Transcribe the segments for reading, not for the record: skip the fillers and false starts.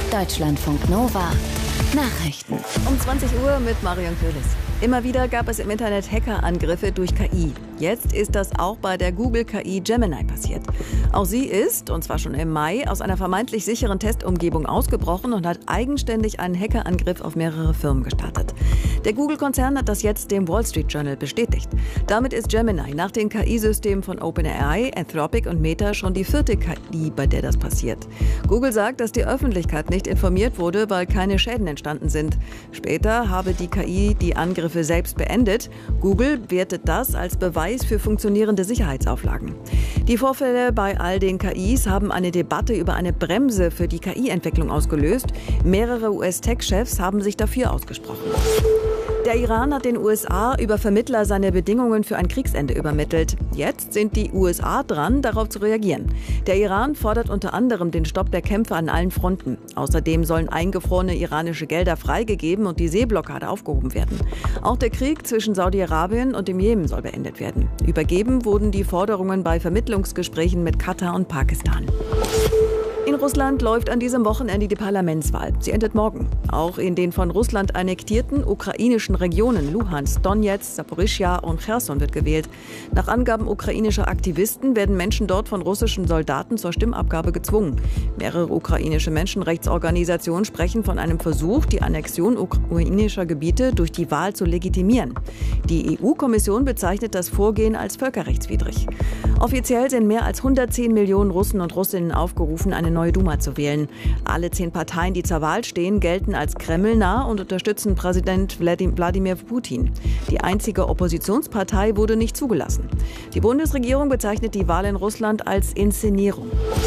Deutschlandfunk Nova Nachrichten. Um 20 Uhr mit Marion Köhlis. Immer wieder gab es im Internet Hackerangriffe durch KI. Jetzt ist das auch bei der Google-KI Gemini passiert. Auch sie ist, und zwar schon im Mai, aus einer vermeintlich sicheren Testumgebung ausgebrochen und hat eigenständig einen Hackerangriff auf mehrere Firmen gestartet. Der Google-Konzern hat das jetzt dem Wall Street Journal bestätigt. Damit ist Gemini nach den KI-Systemen von OpenAI, Anthropic und Meta schon die 4. KI, bei der das passiert. Google sagt, dass die Öffentlichkeit nicht informiert wurde, weil keine Schäden entstanden sind. Später habe die KI die Angriffe selbst beendet. Google wertet das als Beweis für funktionierende Sicherheitsauflagen. Die Vorfälle bei all den KIs haben eine Debatte über eine Bremse für die KI-Entwicklung ausgelöst. Mehrere US-Tech-Chefs haben sich dafür ausgesprochen. Der Iran hat den USA über Vermittler seine Bedingungen für ein Kriegsende übermittelt. Jetzt sind die USA dran, darauf zu reagieren. Der Iran fordert unter anderem den Stopp der Kämpfe an allen Fronten. Außerdem sollen eingefrorene iranische Gelder freigegeben und die Seeblockade aufgehoben werden. Auch der Krieg zwischen Saudi-Arabien und dem Jemen soll beendet werden. Übergeben wurden die Forderungen bei Vermittlungsgesprächen mit Katar und Pakistan. In Russland läuft an diesem Wochenende die Parlamentswahl. Sie endet morgen. Auch in den von Russland annektierten ukrainischen Regionen Luhansk, Donetsk, Saporischschja und Cherson wird gewählt. Nach Angaben ukrainischer Aktivisten werden Menschen dort von russischen Soldaten zur Stimmabgabe gezwungen. Mehrere ukrainische Menschenrechtsorganisationen sprechen von einem Versuch, die Annexion ukrainischer Gebiete durch die Wahl zu legitimieren. Die EU-Kommission bezeichnet das Vorgehen als völkerrechtswidrig. Offiziell sind mehr als 110 Millionen Russen und Russinnen aufgerufen, eine neue Duma zu wählen. Alle 10 Parteien, die zur Wahl stehen, gelten als kremlnah und unterstützen Präsident Wladimir Putin. Die einzige Oppositionspartei wurde nicht zugelassen. Die Bundesregierung bezeichnet die Wahl in Russland als Inszenierung.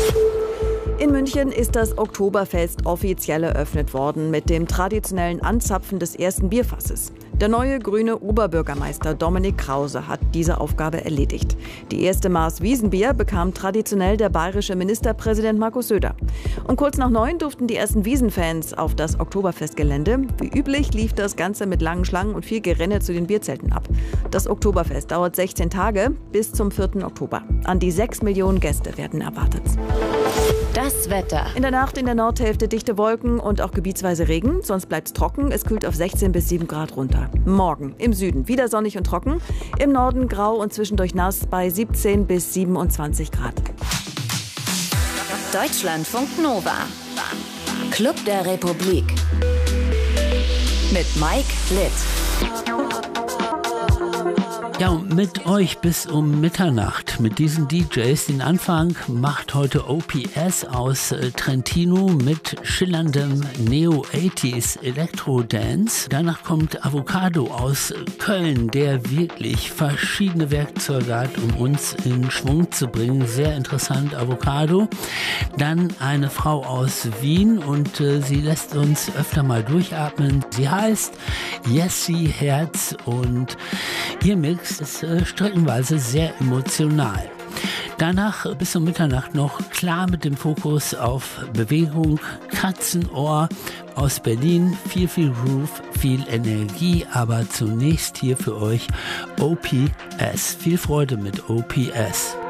In München ist das Oktoberfest offiziell eröffnet worden mit dem traditionellen Anzapfen des ersten Bierfasses. Der neue grüne Oberbürgermeister Dominik Krause hat diese Aufgabe erledigt. Die erste Maß Wiesenbier bekam traditionell der bayerische Ministerpräsident Markus Söder. Um kurz nach 9 durften die ersten Wiesenfans auf das Oktoberfestgelände. Wie üblich lief das Ganze mit langen Schlangen und viel Gerenne zu den Bierzelten ab. Das Oktoberfest dauert 16 Tage bis zum 4. Oktober. An die 6 Millionen Gäste werden erwartet. Das Wetter. In der Nacht in der Nordhälfte dichte Wolken und auch gebietsweise Regen. Sonst bleibt es trocken. Es kühlt auf 16 bis 7 Grad runter. Morgen im Süden wieder sonnig und trocken. Im Norden grau und zwischendurch nass bei 17 bis 27 Grad. Deutschlandfunk Nova. Club der Republik. Mit Mike Litt. Ja, und mit euch bis um Mitternacht, mit diesen DJs. Den Anfang macht heute OPS aus Trentino mit schillerndem Neo-80s Elektro-Dance. Danach kommt Avocado aus Köln, der wirklich verschiedene Werkzeuge hat, um uns in Schwung zu bringen. Sehr interessant, Avocado. Dann eine Frau aus Wien und sie lässt uns öfter mal durchatmen. Sie heißt Jessie Herz und ihr Mix ist streckenweise sehr emotional. Danach bis um Mitternacht noch klar mit dem Fokus auf Bewegung, Katzenohr aus Berlin, viel Groove, viel Energie, aber zunächst hier für euch OPS. Viel Freude mit OPS.